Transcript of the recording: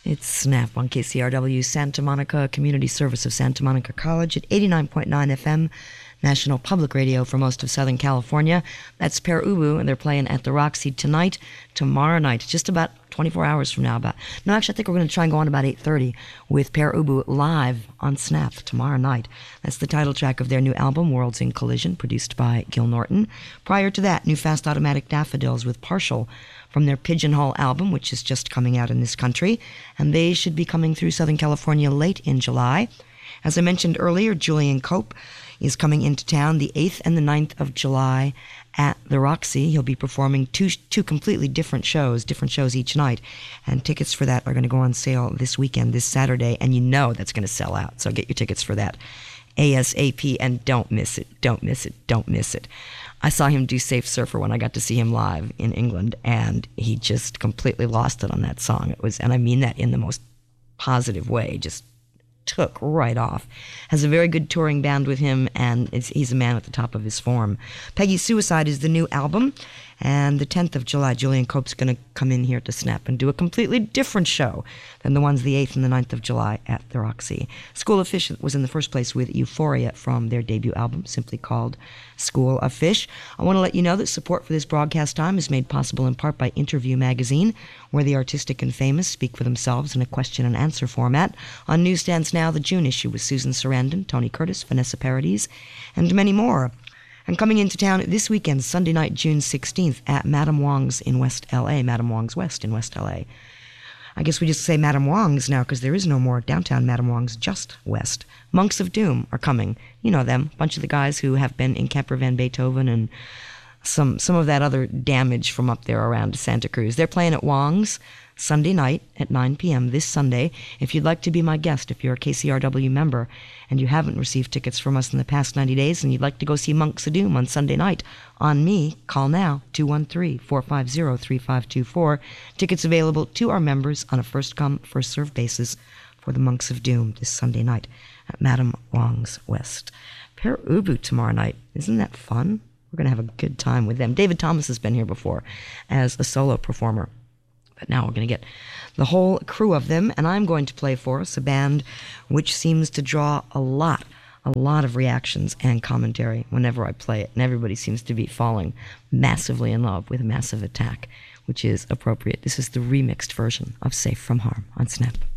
It's Snap on KCRW Santa Monica Community Service of Santa Monica College at 89.9 FM, National Public Radio for most of Southern California. That's Per Ubu, and they're playing at the Roxy tonight, tomorrow night, just about 24 hours from now. I think we're going to try and go on about 8:30 with Per Ubu live on Snap tomorrow night. That's the title track of their new album, Worlds in Collision, produced by Gil Norton. Prior to that, new Fast Automatic Daffodils with Partial from their Pigeonhole album, which is just coming out in this country, and they should be coming through Southern California late in July. As I mentioned earlier, Julian Cope is coming into town the 8th and the 9th of July at the Roxy. He'll be performing two completely different shows each night, and tickets for that are going to go on sale this weekend, this Saturday, and you know that's going to sell out, so get your tickets for that ASAP, and don't miss it, don't miss it, don't miss it. I saw him do Safe Surfer when I got to see him live in England, and he just completely lost it on that song. It was, and I mean that in the most positive way, just took right off. Has a very good touring band with him, and he's a man at the top of his form. Peggy Suicide is the new album, and the 10th of July, Julian Cope's going to come in here to Snap and do a completely different show than the ones the 8th and the 9th of July at the Roxy. School of Fish was in the first place with Euphoria from their debut album, simply called School of Fish. I want to let you know that support for this broadcast time is made possible in part by Interview Magazine, where the artistic and famous speak for themselves in a question and answer format. On newsstands now, the June issue with Susan Sarandon, Tony Curtis, Vanessa Paradis, and many more. And coming into town this weekend, Sunday night, June 16th, at Madame Wong's in West L.A., Madame Wong's West in West L.A. I guess we just say Madame Wong's now because there is no more downtown Madame Wong's, just west. Monks of Doom are coming. You know them, a bunch of the guys who have been in Camper Van Beethoven and some of that other damage from up there around Santa Cruz. They're playing at Wong's Sunday night at 9 p.m. this Sunday. If you'd like to be my guest, if you're a KCRW member and you haven't received tickets from us in the past 90 days and you'd like to go see Monks of Doom on Sunday night, on me, call now, 213-450-3524. Tickets available to our members on a first-come, first-served basis for the Monks of Doom this Sunday night at Madame Wong's West. Per Ubu tomorrow night. Isn't that fun? We're going to have a good time with them. David Thomas has been here before as a solo performer. But now we're going to get the whole crew of them, and I'm going to play for us a band which seems to draw a lot of reactions and commentary whenever I play it, and everybody seems to be falling massively in love with Massive Attack, which is appropriate. This is the remixed version of Safe from Harm on Snap.